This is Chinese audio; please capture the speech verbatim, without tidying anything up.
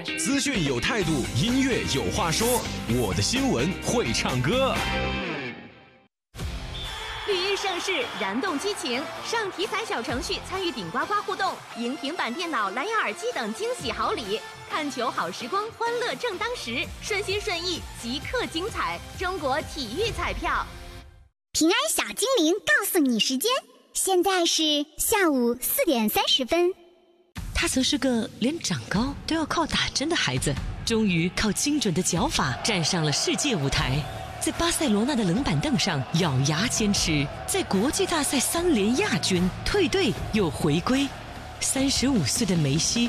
资讯有态度，音乐有话说。我的新闻会唱歌。 绿日盛世，燃动激情，上体彩小程序参与顶呱呱互动，赢平板电脑、蓝牙耳机等惊喜好礼。看球好时光，欢乐正当时，顺心顺意，即刻精彩。中国体育彩票。 平安小精灵告诉你时间，现在是下午四点三十分。 他曾是个连长高都要靠打针的孩子，终于靠精准的脚法站上了世界舞台。在巴塞罗那的冷板凳上咬牙坚持，在国际大赛三连亚军，退队又回归。三十五岁的梅西